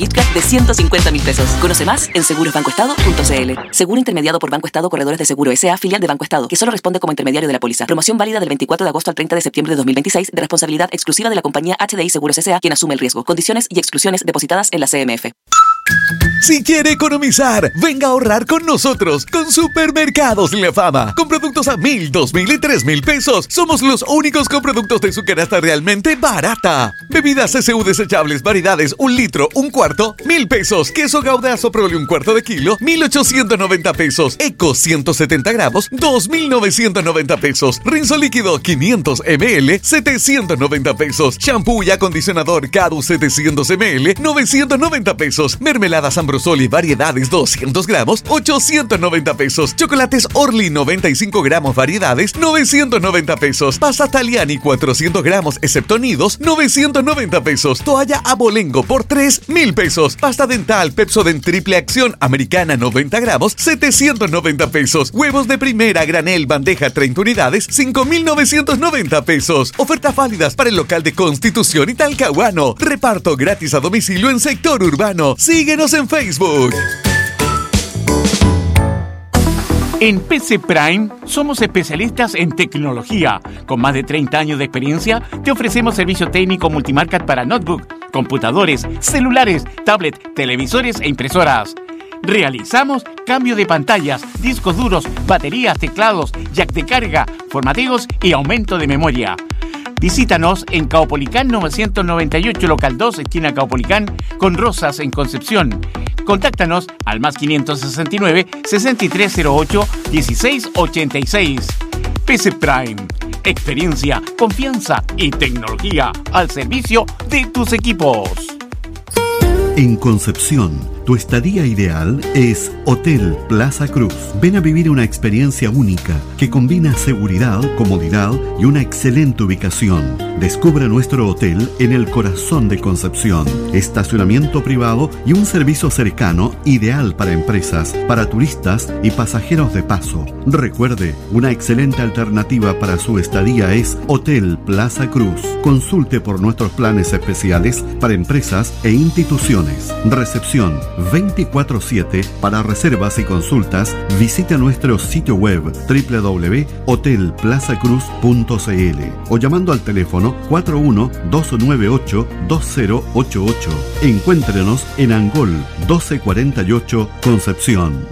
KitKat de 150.000 pesos. Conoce más en segurosbancoestado.cl. Seguro intermediado por Banco Estado Corredores de Seguro S.A., filial de Banco Estado, que solo responde como intermediario de la póliza. Promoción válida del 24 de agosto al 30 de septiembre de 2026, de responsabilidad exclusiva de la compañía HDI Seguros S.A., quien asume el riesgo. Condiciones y exclusiones depositadas en la CMF. Si quiere economizar, venga a ahorrar con nosotros, con Supermercados La Fama. Con productos a 1,000, 2,000 y 3,000 pesos. Somos los únicos con productos de su canasta realmente barata. Bebidas SU desechables, variedades, 1 litro, 1/4, 1,000 pesos. Queso Gaudazo Prole, 1/4 de kilo, 1,890 pesos. Eco 170 gramos, 2,990 pesos. Rinzo líquido 500 ml, 790 pesos. Shampoo y acondicionador Cadu 700 ml, 990 pesos. Mermeladas Ambrosoli variedades 200 gramos, 890 pesos. Chocolates Orly 95 gramos variedades, 990 pesos. Pasta Taliani 400 gramos excepto nidos, 990 pesos. Toalla Abolengo por 3,000 pesos. Pasta dental Pepsodent triple acción americana 90 gramos, 790 pesos. Huevos de primera granel bandeja 30 unidades, 5,990 pesos. Ofertas válidas para el local de Constitución y Talcahuano. Reparto gratis a domicilio en sector urbano. Síguenos en Facebook. En PC Prime somos especialistas en tecnología. Con más de 30 años de experiencia, te ofrecemos servicio técnico multimarket para notebook, computadores, celulares, tablet, televisores e impresoras. Realizamos cambio de pantallas, discos duros, baterías, teclados, jack de carga, formateos y aumento de memoria. Visítanos en Caupolicán 998, local 2, esquina Caupolicán, con Rosas en Concepción. Contáctanos al más 569 6308 1686. PC Prime. Experiencia, confianza y tecnología al servicio de tus equipos. En Concepción, tu estadía ideal es Hotel Plaza Cruz. Ven a vivir una experiencia única que combina seguridad, comodidad y una excelente ubicación. Descubra nuestro hotel en el corazón de Concepción. Estacionamiento privado y un servicio cercano ideal para empresas, para turistas y pasajeros de paso. Recuerde, una excelente alternativa para su estadía es Hotel Plaza Cruz. Consulte por nuestros planes especiales para empresas e instituciones. Recepción 24/7 para reservas y consultas. Visita nuestro sitio web www.hotelplazacruz.cl o llamando al teléfono 41-298-2088. Encuéntrenos en Angol 1248, Concepción.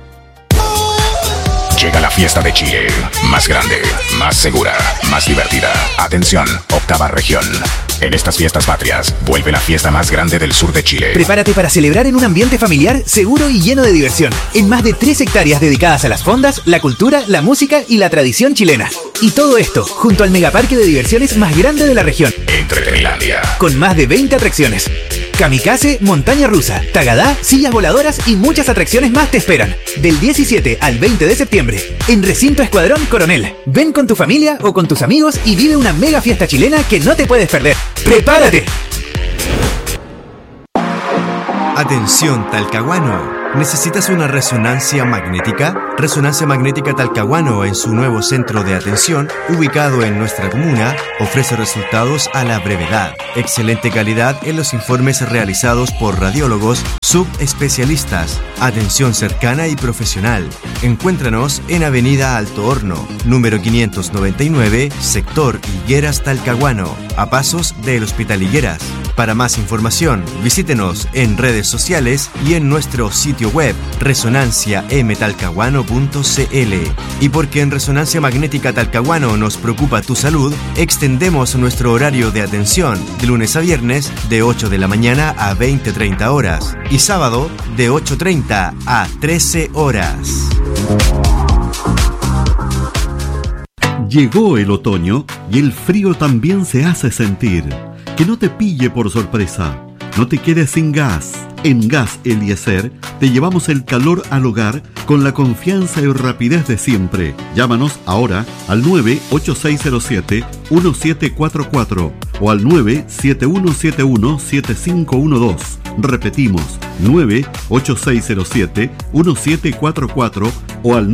Llega la fiesta de Chile, más grande, más segura, más divertida. Atención, octava región. En estas fiestas patrias, vuelve la fiesta más grande del sur de Chile. Prepárate para celebrar en un ambiente familiar, seguro y lleno de diversión. En más de 3 hectáreas dedicadas a las fondas, la cultura, la música y la tradición chilena. Y todo esto, junto al megaparque de diversiones más grande de la región. Entretenilandia. Con más de 20 atracciones. Kamikaze, montaña rusa, Tagadá, sillas voladoras y muchas atracciones más te esperan. Del 17 al 20 de septiembre, en Recinto Escuadrón Coronel. Ven con tu familia o con tus amigos y vive una mega fiesta chilena que no te puedes perder. ¡Prepárate! Atención, Talcahuano. ¿Necesitas una resonancia magnética? Resonancia Magnética Talcahuano, en su nuevo centro de atención, ubicado en nuestra comuna, ofrece resultados a la brevedad. Excelente calidad en los informes realizados por radiólogos subespecialistas. Atención cercana y profesional. Encuéntranos en Avenida Alto Horno, número 599, sector Higueras, Talcahuano, a pasos del Hospital Higueras. Para más información, visítenos en redes sociales y en nuestro sitio web resonanciamtalcahuano.cl. Y porque en Resonancia Magnética Talcahuano nos preocupa tu salud, extendemos nuestro horario de atención de lunes a viernes de 8 de la mañana a 20:30 horas y sábado de 8:30 a 13 horas. Llegó el otoño y el frío también se hace sentir. Que no te pille por sorpresa. No te quedes sin gas. En Gas Eliezer te llevamos el calor al hogar con la confianza y rapidez de siempre. Llámanos ahora al 98607-1744 o al 97171-7512. Repetimos, 98607-1744 o al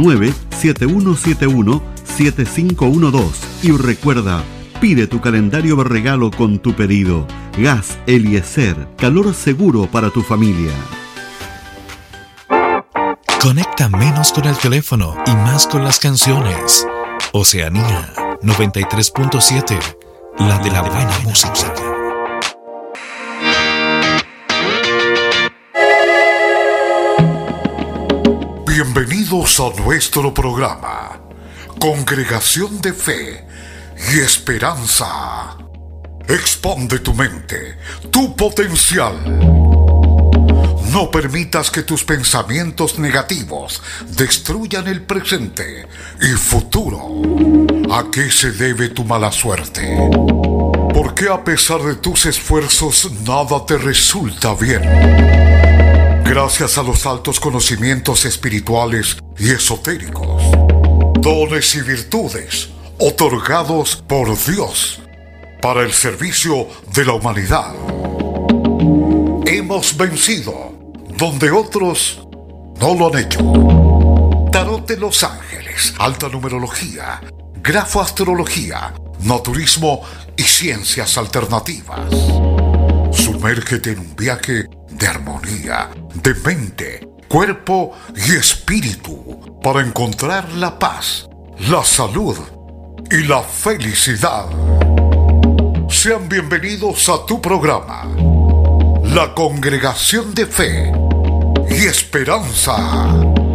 97171-7512. Y recuerda, pide tu calendario de regalo con tu pedido. Gas Eliezer, calor seguro para tu familia. Conecta menos con el teléfono y más con las canciones. Oceanía 93.7, la de la buena música. Bienvenidos a nuestro programa, Congregación de Fe y Esperanza. Expande tu mente, tu potencial. No permitas que tus pensamientos negativos destruyan el presente y futuro. ¿A qué se debe tu mala suerte? ¿Por qué a pesar de tus esfuerzos nada te resulta bien? Gracias a los altos conocimientos espirituales y esotéricos, dones y virtudes otorgados por Dios para el servicio de la humanidad, hemos vencido donde otros no lo han hecho. Tarot de los Ángeles, alta numerología, grafoastrología, naturismo y ciencias alternativas. Sumérgete en un viaje de armonía, de mente, cuerpo y espíritu para encontrar la paz, la salud y la felicidad. Sean bienvenidos a tu programa, la Congregación de Fe y Esperanza.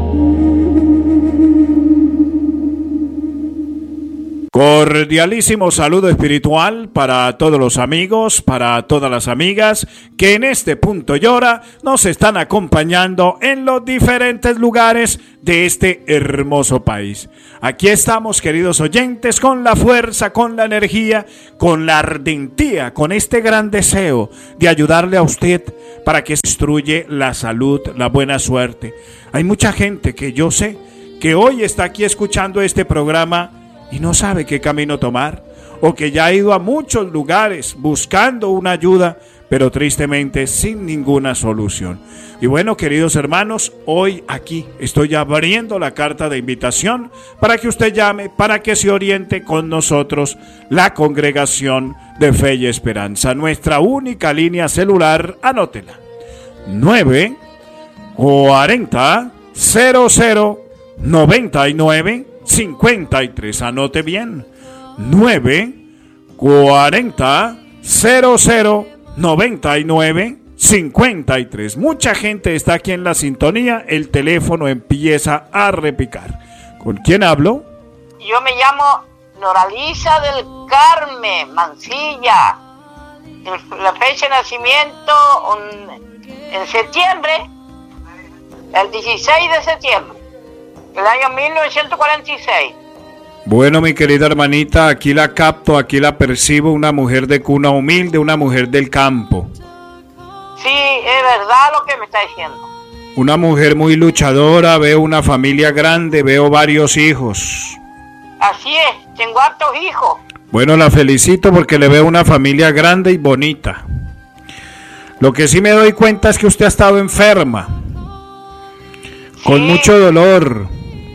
Cordialísimo saludo espiritual para todos los amigos, para todas las amigas que en este punto y hora nos están acompañando en los diferentes lugares de este hermoso país. Aquí estamos, queridos oyentes, con la fuerza, con la energía, con la ardentía, con este gran deseo de ayudarle a usted para que se destruye la salud, la buena suerte. Hay mucha gente que yo sé que hoy está aquí escuchando este programa y no sabe qué camino tomar, o que ya ha ido a muchos lugares buscando una ayuda, pero tristemente sin ninguna solución. Y bueno, queridos hermanos, hoy aquí estoy abriendo la carta de invitación para que usted llame, para que se oriente con nosotros, la Congregación de Fe y Esperanza. Nuestra única línea celular, anótela: 940 00 99 53. Anote bien: 940 00 99 53. Mucha gente está aquí en la sintonía. El teléfono empieza a repicar. ¿Con quién hablo? Yo me llamo Noralisa del Carmen Mancilla. La fecha de nacimiento en septiembre, el 16 de septiembre, el año 1946. Bueno, mi querida hermanita, aquí la capto, aquí la percibo, una mujer de cuna humilde, una mujer del campo. Sí, es verdad lo que me está diciendo. Una mujer muy luchadora, veo una familia grande, veo varios hijos. Así es, tengo hartos hijos. Bueno, la felicito porque le veo una familia grande y bonita. Lo que sí me doy cuenta es que usted ha estado enferma, sí, con mucho dolor.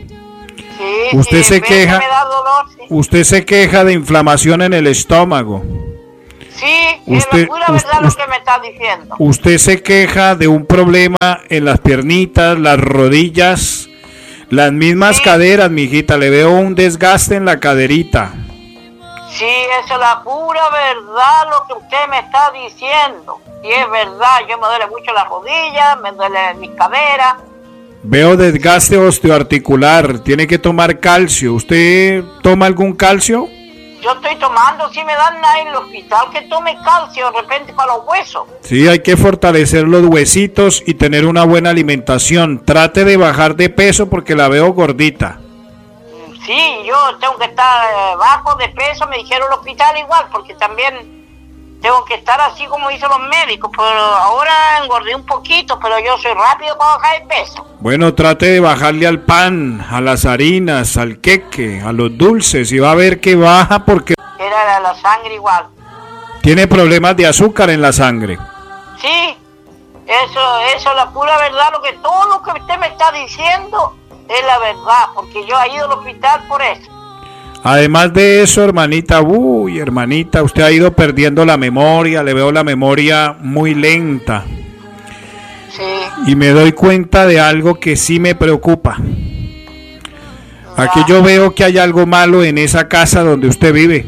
Sí, usted se queja, me da dolor, sí. Usted se queja de inflamación en el estómago. Sí, es la pura verdad lo que me está diciendo. Usted se queja de un problema en las piernitas, las rodillas, las mismas caderas, mijita. Le veo un desgaste en la caderita. Sí, eso es la pura verdad lo que usted me está diciendo. Y es verdad, yo me duele mucho las rodillas, me duele mis caderas. Veo desgaste osteoarticular, tiene que tomar calcio. ¿Usted toma algún calcio? Yo estoy tomando, si me dan nada en el hospital, que tome calcio de repente para los huesos. Sí, hay que fortalecer los huesitos y tener una buena alimentación. Trate de bajar de peso porque la veo gordita. Sí, yo tengo que estar bajo de peso, me dijeron el hospital igual, porque también tengo que estar así como dicen los médicos, pero ahora engordé un poquito, pero yo soy rápido para bajar de peso. Bueno, trate de bajarle al pan, a las harinas, al queque, a los dulces, y va a ver que baja porque... Era la sangre igual. Tiene problemas de azúcar en la sangre. Sí, eso es la pura verdad, todo lo que usted me está diciendo es la verdad, porque yo he ido al hospital por eso. Además de eso, hermanita, hermanita, usted ha ido perdiendo la memoria, le veo la memoria muy lenta. Sí. Y me doy cuenta de algo que sí me preocupa. Aquí yo veo que hay algo malo en esa casa donde usted vive.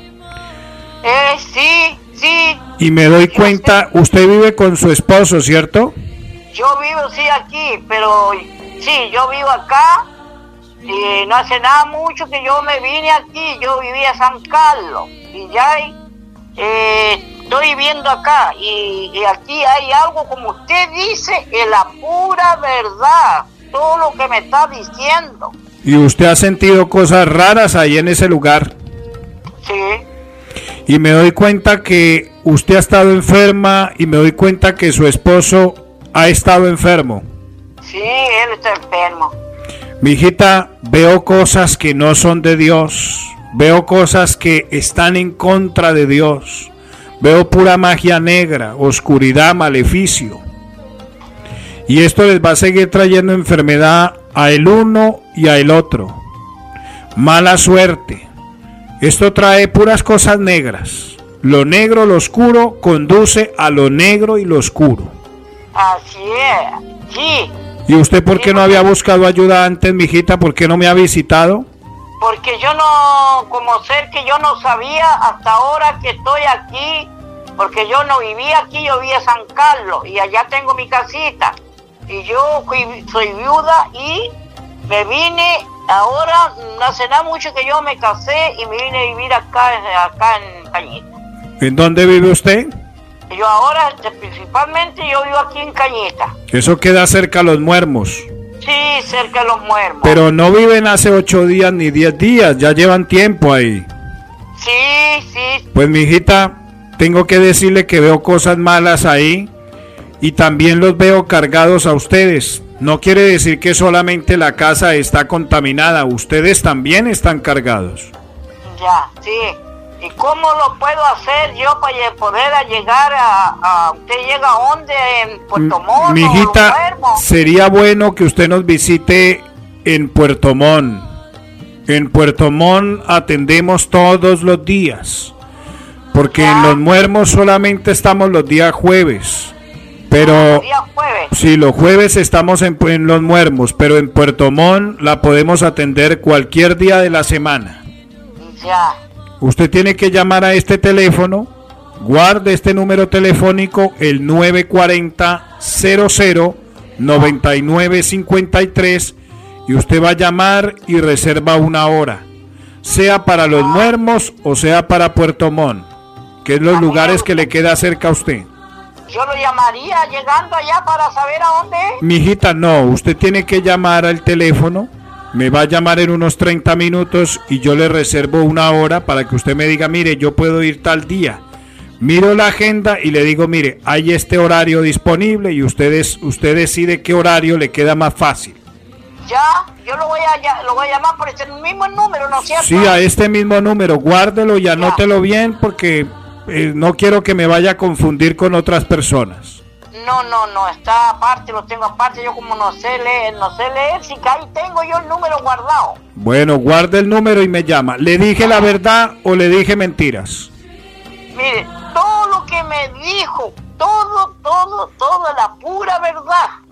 Sí. Y me doy cuenta, usted vive con su esposo, ¿cierto? Yo vivo, sí, aquí, pero sí, yo vivo acá. Y no hace nada mucho que yo me vine aquí, yo vivía en San Carlos y ya estoy viviendo acá y aquí hay algo, como usted dice, es la pura verdad, todo lo que me está diciendo. ¿Y usted ha sentido cosas raras ahí en ese lugar? Sí. Y me doy cuenta que usted ha estado enferma y me doy cuenta que su esposo ha estado enfermo. Sí, él está enfermo. Mi hijita, veo cosas que no son de Dios, veo cosas que están en contra de Dios, veo pura magia negra, oscuridad, maleficio. Y esto les va a seguir trayendo enfermedad a el uno y a el otro. Mala suerte. Esto trae puras cosas negras. Lo negro, lo oscuro, conduce a lo negro y lo oscuro. Así es, sí. ¿Y usted por qué no había buscado ayuda antes, mijita? ¿Por qué no me ha visitado? Porque yo no, como ser que yo no sabía hasta ahora que estoy aquí, porque yo no vivía aquí, yo vivía en San Carlos y allá tengo mi casita. Y yo soy viuda y me vine, ahora no hace nada mucho que yo me casé y me vine a vivir acá en Cañita. ¿En dónde vive usted? Yo ahora, principalmente, yo vivo aquí en Cañita. Eso queda cerca de Los Muermos. Sí, cerca de Los Muermos. Pero no viven hace 8 días ni 10 días, ya llevan tiempo ahí. Sí. Pues mi hijita, tengo que decirle que veo cosas malas ahí y también los veo cargados a ustedes. No quiere decir que solamente la casa está contaminada, ustedes también están cargados. Ya, sí. ¿Y cómo lo puedo hacer yo para poder llegar a usted llega a dónde? ¿En Puerto Montt? Mi hijita, sería bueno que usted nos visite en Puerto Montt. En Puerto Montt atendemos todos los días, porque en Los Muermos solamente estamos los días jueves. Pero sí, los jueves estamos en Los Muermos, pero en Puerto Montt la podemos atender cualquier día de la semana. Ya. Usted tiene que llamar a este teléfono, guarde este número telefónico, el 940-00-9953, y usted va a llamar y reserva una hora, sea para Los Muermos o sea para Puerto Montt, que es los lugares que le queda cerca a usted. Yo lo llamaría llegando allá para saber a dónde es. Mijita, no, usted tiene que llamar al teléfono. Me va a llamar en unos 30 minutos y yo le reservo una hora para que usted me diga, mire, yo puedo ir tal día. Miro la agenda y le digo, mire, hay este horario disponible y usted decide qué horario le queda más fácil. Ya, yo lo voy a llamar por este mismo número, ¿no es cierto? Sí, a este mismo número, guárdelo y anótelo bien porque no quiero que me vaya a confundir con otras personas. No, está aparte, lo tengo aparte, yo como no sé leer, sí que ahí tengo yo el número guardado. Bueno, guarde el número y me llama. ¿Le dije la verdad o le dije mentiras? Mire, todo lo que me dijo, todo, la pura verdad.